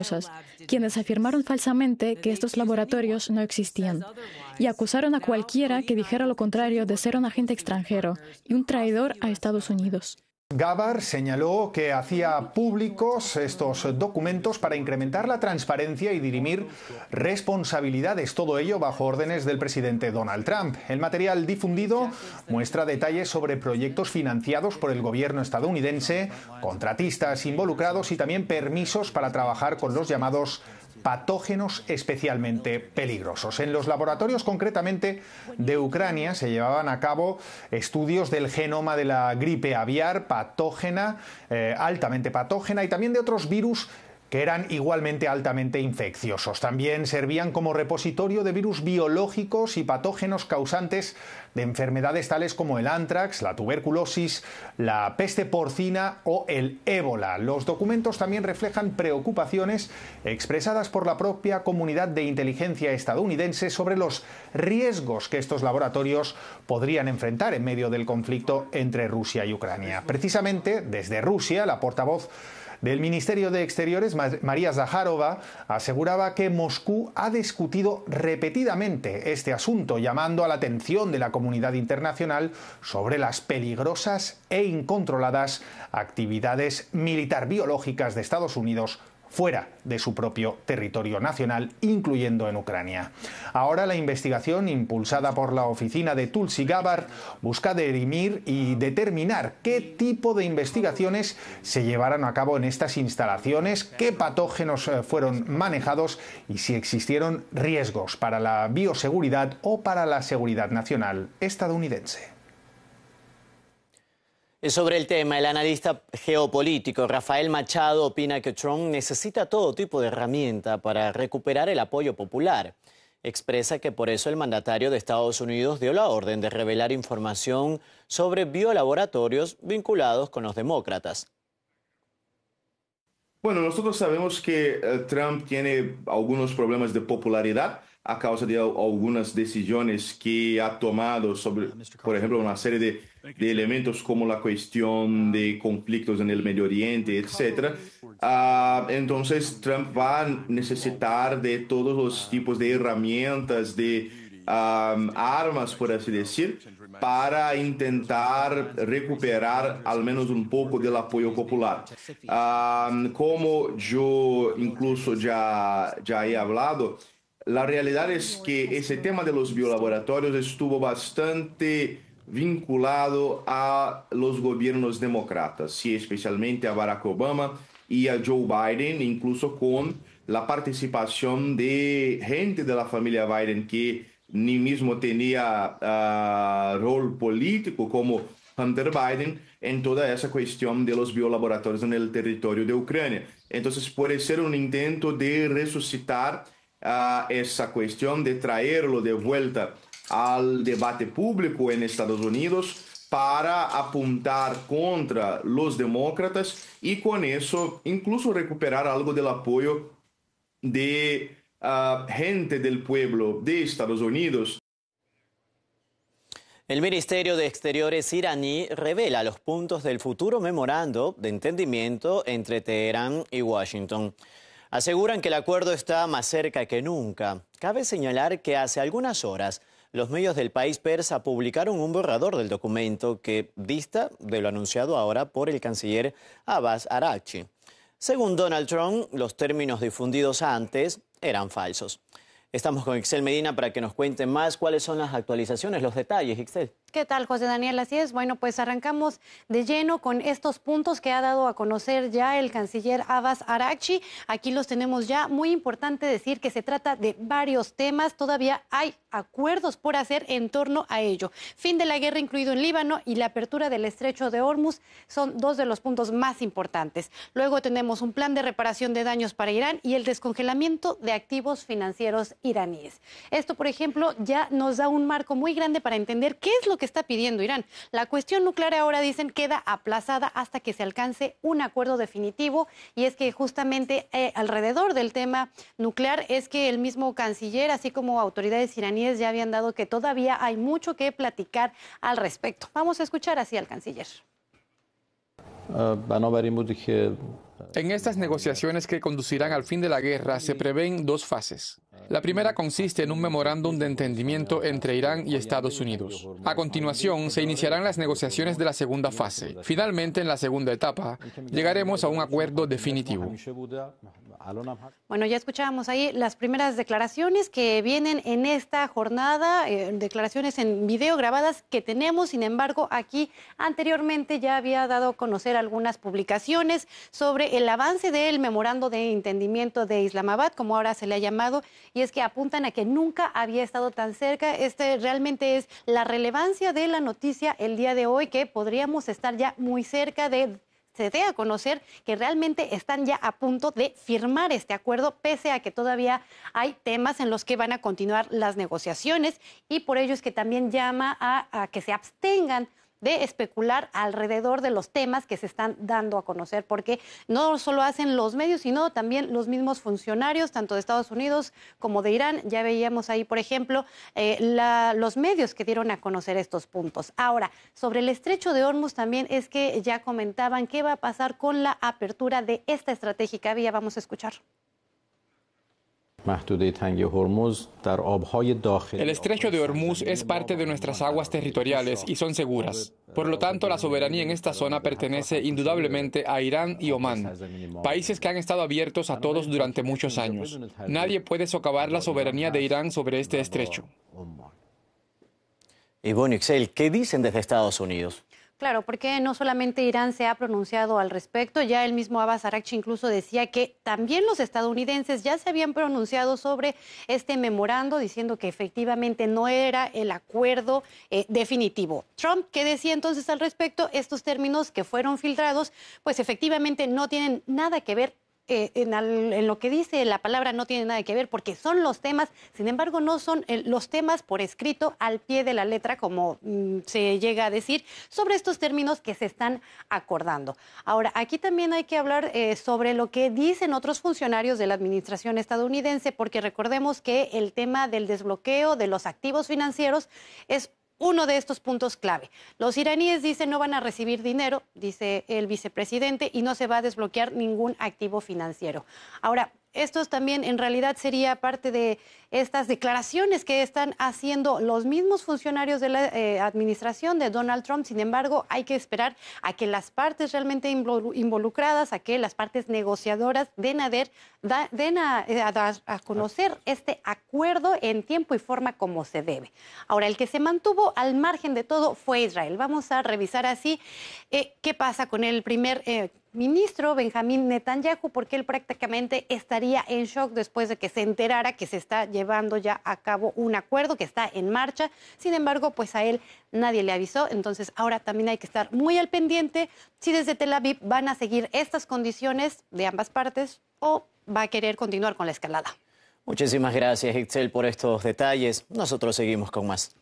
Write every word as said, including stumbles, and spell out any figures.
quienes afirmaron falsamente que estos laboratorios no existían y acusaron a cualquiera que dijera lo contrario de ser un agente extranjero y un traidor a Estados Unidos. Gabbard señaló que hacía públicos estos documentos para incrementar la transparencia y dirimir responsabilidades, todo ello bajo órdenes del presidente Donald Trump. El material difundido muestra detalles sobre proyectos financiados por el gobierno estadounidense, contratistas involucrados y también permisos para trabajar con los llamados patógenos especialmente peligrosos. En los laboratorios, concretamente de Ucrania, se llevaban a cabo estudios del genoma de la gripe aviar patógena, eh, altamente patógena, y también de otros virus que eran igualmente altamente infecciosos. También servían como repositorio de virus biológicos y patógenos causantes de enfermedades tales como el ántrax, la tuberculosis, la peste porcina o el ébola. Los documentos también reflejan preocupaciones expresadas por la propia comunidad de inteligencia estadounidense sobre los riesgos que estos laboratorios podrían enfrentar en medio del conflicto entre Rusia y Ucrania. Precisamente desde Rusia, la portavoz del Ministerio de Exteriores, María Zakharova, aseguraba que Moscú ha discutido repetidamente este asunto, llamando a la atención de la comunidad internacional sobre las peligrosas e incontroladas actividades militar biológicas de Estados Unidos fuera de su propio territorio nacional, incluyendo en Ucrania. Ahora la investigación, impulsada por la oficina de Tulsi Gabbard, busca dirimir y determinar qué tipo de investigaciones se llevaron a cabo en estas instalaciones, qué patógenos fueron manejados y si existieron riesgos para la bioseguridad o para la seguridad nacional estadounidense. Sobre el tema, el analista geopolítico Rafael Machado opina que Trump necesita todo tipo de herramienta para recuperar el apoyo popular. Expresa que por eso el mandatario de Estados Unidos dio la orden de revelar información sobre biolaboratorios vinculados con los demócratas. Bueno, nosotros sabemos que uh, Trump tiene algunos problemas de popularidad a causa de algunas decisiones que ha tomado sobre, por ejemplo, una serie de, de elementos como la cuestión de conflictos en el Medio Oriente, etcétera. Uh, entonces, Trump va a necesitar de todos los tipos de herramientas, de um, armas, por así decir, para intentar recuperar al menos un poco del apoyo popular. Um, como yo incluso ya, ya he hablado, la realidad es que ese tema de los biolaboratorios estuvo bastante vinculado a los gobiernos demócratas, sí, especialmente a Barack Obama y a Joe Biden, incluso con la participación de gente de la familia Biden que ni mismo tenía uh, rol político como Hunter Biden en toda esa cuestión de los biolaboratorios en el territorio de Ucrania. Entonces puede ser un intento de resucitar Uh, esa cuestión, de traerlo de vuelta al debate público en Estados Unidos para apuntar contra los demócratas y con eso incluso recuperar algo del apoyo de uh, gente del pueblo de Estados Unidos. El Ministerio de Exteriores iraní revela los puntos del futuro memorando de entendimiento entre Teherán y Washington. Aseguran que el acuerdo está más cerca que nunca. Cabe señalar que hace algunas horas los medios del país persa publicaron un borrador del documento que dista de lo anunciado ahora por el canciller Abbas Araghchi. Según Donald Trump, los términos difundidos antes eran falsos. Estamos con Ixel Medina para que nos cuente más cuáles son las actualizaciones, los detalles. Ixel. ¿Qué tal, José Daniel? Así es. Bueno, pues arrancamos de lleno con estos puntos que ha dado a conocer ya el canciller Abbas Araghchi. Aquí los tenemos ya. Muy importante decir que se trata de varios temas. Todavía hay acuerdos por hacer en torno a ello. Fin de la guerra incluido en Líbano y la apertura del estrecho de Hormuz son dos de los puntos más importantes. Luego tenemos un plan de reparación de daños para Irán y el descongelamiento de activos financieros iraníes. Esto, por ejemplo, ya nos da un marco muy grande para entender qué es lo que está pidiendo Irán. La cuestión nuclear ahora, dicen, queda aplazada hasta que se alcance un acuerdo definitivo, y es que justamente eh, alrededor del tema nuclear es que el mismo canciller, así como autoridades iraníes, ya habían dado que todavía hay mucho que platicar al respecto. Vamos a escuchar así al canciller. En estas negociaciones que conducirán al fin de la guerra se prevén dos fases. La primera consiste en un memorándum de entendimiento entre Irán y Estados Unidos. A continuación, se iniciarán las negociaciones de la segunda fase. Finalmente, en la segunda etapa, llegaremos a un acuerdo definitivo. Bueno, ya escuchábamos ahí las primeras declaraciones que vienen en esta jornada, eh, declaraciones en video grabadas que tenemos. Sin embargo, aquí anteriormente ya había dado a conocer algunas publicaciones sobre el avance del memorando de entendimiento de Islamabad, como ahora se le ha llamado, y es que apuntan a que nunca había estado tan cerca. Este realmente es la relevancia de la noticia el día de hoy, que podríamos estar ya muy cerca de... Se dé a conocer que realmente están ya a punto de firmar este acuerdo, pese a que todavía hay temas en los que van a continuar las negociaciones, y por ello es que también llama a, a que se abstengan de especular alrededor de los temas que se están dando a conocer, porque no solo hacen los medios, sino también los mismos funcionarios, tanto de Estados Unidos como de Irán. Ya veíamos ahí, por ejemplo, eh, la, los medios que dieron a conocer estos puntos. Ahora, sobre el estrecho de Hormuz también es que ya comentaban qué va a pasar con la apertura de esta estratégica vía. Vamos a escuchar. El estrecho de Hormuz es parte de nuestras aguas territoriales y son seguras. Por lo tanto, la soberanía en esta zona pertenece indudablemente a Irán y Omán, países que han estado abiertos a todos durante muchos años. Nadie puede socavar la soberanía de Irán sobre este estrecho. Y bueno, Ixchel, ¿qué dicen desde Estados Unidos? Claro, porque no solamente Irán se ha pronunciado al respecto, ya el mismo Abbas Araghchi incluso decía que también los estadounidenses ya se habían pronunciado sobre este memorando, diciendo que efectivamente no era el acuerdo eh, definitivo. Trump, ¿qué decía entonces al respecto? Estos términos que fueron filtrados, pues efectivamente no tienen nada que ver. Eh, en, al, en lo que dice la palabra no tiene nada que ver, porque son los temas, sin embargo no son el, los temas por escrito al pie de la letra, como mm, se llega a decir, sobre estos términos que se están acordando. Ahora, aquí también hay que hablar eh, sobre lo que dicen otros funcionarios de la administración estadounidense, porque recordemos que el tema del desbloqueo de los activos financieros es uno de estos puntos clave. Los iraníes dicen no van a recibir dinero, dice el vicepresidente, y no se va a desbloquear ningún activo financiero. Ahora, esto también en realidad sería parte de estas declaraciones que están haciendo los mismos funcionarios de la eh, administración de Donald Trump. Sin embargo, hay que esperar a que las partes realmente involucradas, a que las partes negociadoras den a, ver, da, den a, a, a conocer este acuerdo en tiempo y forma como se debe. Ahora, el que se mantuvo al margen de todo fue Israel. Vamos a revisar así eh, qué pasa con el primer eh, ministro Benjamín Netanyahu, porque él prácticamente estaría en shock después de que se enterara que se está llevando ya a cabo un acuerdo que está en marcha. Sin embargo, pues a él nadie le avisó, entonces ahora también hay que estar muy al pendiente si desde Tel Aviv van a seguir estas condiciones de ambas partes o va a querer continuar con la escalada. Muchísimas gracias, Ixchel, por estos detalles. Nosotros seguimos con más.